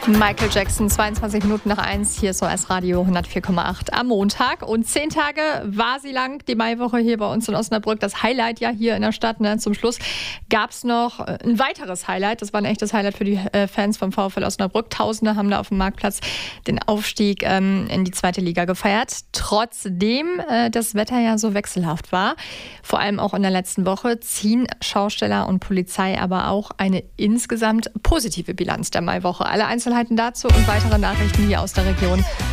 Michael Jackson, 22 Minuten nach 1, hier ist OS Radio 104,8 am Montag. Und 10 Tage war sie lang, die Maiwoche hier bei uns in Osnabrück. Das Highlight ja hier in der Stadt. Ne? Zum Schluss gab es noch ein weiteres Highlight. Das war ein echtes Highlight für die Fans vom VfL Osnabrück. Tausende haben da auf dem Marktplatz den Aufstieg in die zweite Liga gefeiert. Trotzdem das Wetter ja so wechselhaft war, vor allem auch in der letzten Woche, ziehen Schausteller und Polizei aber auch eine insgesamt positive Bilanz der Maiwoche. Alle Einzelheiten dazu und weitere Nachrichten hier aus der Region